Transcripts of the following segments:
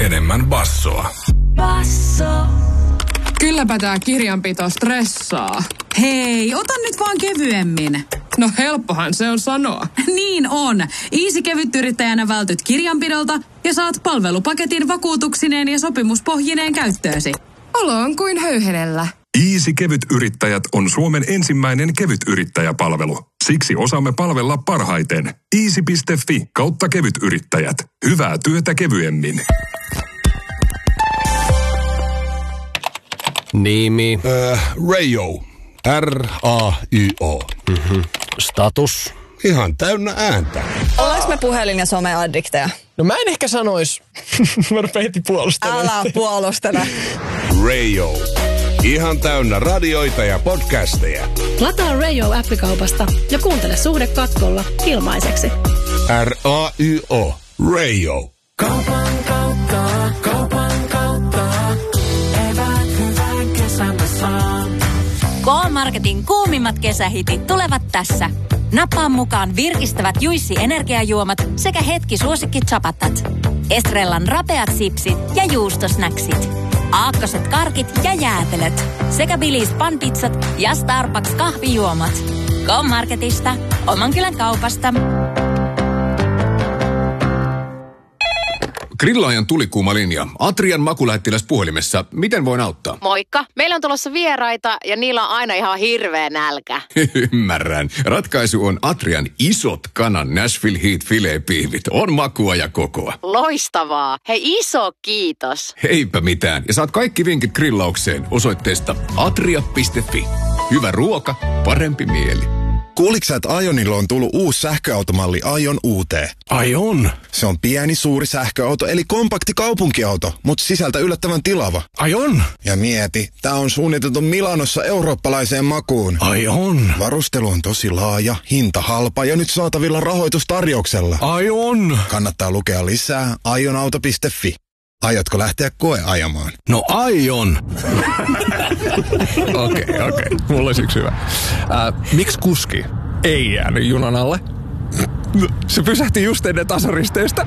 enemmän bassoa. Basso. Kylläpä tää kirjanpito stressaa. Hei, ota nyt vaan kevyemmin. No helppohan se on sanoa. Niin on. Easy-kevytyrittäjänä vältyt kirjanpidolta ja saat palvelupaketin vakuutuksineen ja sopimuspohjineen käyttöösi. Olo on kuin höyhenellä. Easy Kevytyrittäjät on Suomen ensimmäinen kevytyrittäjäpalvelu. Siksi osaamme palvella parhaiten. Easy.fi/kevytyrittäjät. Hyvää työtä kevyemmin. Nimi. Rayo. R-A-Y-O. Status. Ihan täynnä ääntä. Ollaanko me puhelin- ja someaddikteja? No mä en ehkä sanois. Mä rupean heti puolustelemaan. Älä puolustele. Rayo. Ihan täynnä radioita ja podcasteja. Lataa Radio-appikaupasta ja kuuntele Suhde katkolla ilmaiseksi. R-A-Y-O. Rayo. Kaupan kautta, eivät hyvän kesämme saa. K-Marketin kuumimmat kesähitit tulevat tässä. Nappaa mukaan virkistävät Juissi energiajuomat sekä hetki suosikki chapatat. Estrellan rapeat sipsit ja juustosnäksit. Aakkoset karkit ja jäätelöt. Sekä Billy's panpizzat ja Starbucks kahvijuomat. K-Marketista, oman kylän kaupasta. Grillaajan tulikuuma linja. Atrian makulähettiläs puhelimessa. Miten voin auttaa? Moikka. Meillä on tulossa vieraita ja niillä on aina ihan hirveä nälkä. Ymmärrän. Ratkaisu on Atrian isot kanan Nashville Heat filet-piivit. On makua ja kokoa. Loistavaa. Hei, iso kiitos. Eipä mitään. Ja saat kaikki vinkit grillaukseen osoitteesta atria.fi. Hyvä ruoka, parempi mieli. Kuuliks sä, että Ionilla on tullut uusi sähköautomalli Ion UT? Aion. Se on pieni, suuri sähköauto, eli kompakti kaupunkiauto, mutta sisältä yllättävän tilava. Aion. Ja mieti, tää on suunniteltu Milanossa eurooppalaiseen makuun. Aion. Varustelu on tosi laaja, hinta halpa ja nyt saatavilla rahoitustarjouksella. Aion. Kannattaa lukea lisää ionauto.fi. Aiotko lähteä koeajamaan? No aion. Okei. Mulla olisi yksi hyvä. Miksi kuski ei jäänyt junan alle? Se pysähti just ennen tasaristeystä.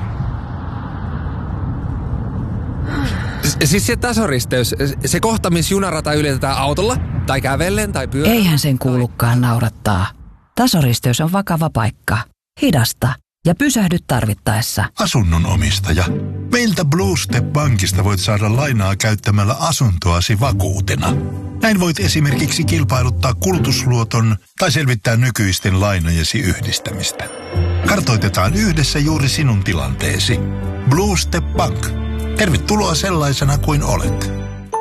Siis se tasaristeys, se kohta, missä junarata ylitetään autolla, tai kävellen, tai pyörällä. Eihän sen kuulukaan naurattaa. Tasoristeys on vakava paikka. Hidasta. Ja pysähdy tarvittaessa. Asunnon omistaja. Meiltä Blue Step Bankista voit saada lainaa käyttämällä asuntoasi vakuutena. Näin voit esimerkiksi kilpailuttaa kulutusluoton tai selvittää nykyisten lainojesi yhdistämistä. Kartoitetaan yhdessä juuri sinun tilanteesi. Blue Step Bank. Tervetuloa sellaisena kuin olet.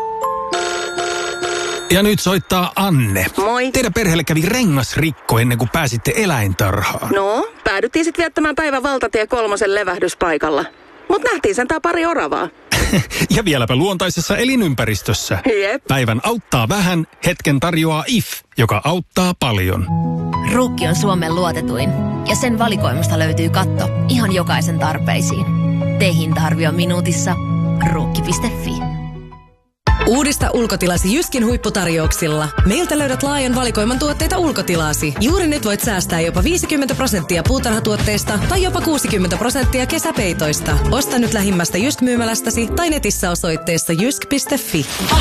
Ja nyt soittaa Anne. Moi. Teidän perheelle kävi rengasrikko ennen kuin pääsitte eläintarhaan. No, päädyttiin sitten viettämään päivän valtatie 3 levähdyspaikalla. Mut nähtiin sentään pari oravaa. Ja vieläpä luontaisessa elinympäristössä. Jep. Päivän auttaa vähän, hetken tarjoaa IF, joka auttaa paljon. Ruukki on Suomen luotetuin ja sen valikoimasta löytyy katto ihan jokaisen tarpeisiin. Tee hinta-arvio minuutissa. Ruukki.fi. Uudista ulkotilasi Jyskin huipputarjouksilla. Meiltä löydät laajan valikoiman tuotteita ulkotilasi. Juuri nyt voit säästää jopa 50% puutarhatuotteista tai jopa 60% kesäpeitoista. Osta nyt lähimmästä Jysk-myymälästäsi tai netissä osoitteessa jysk.fi.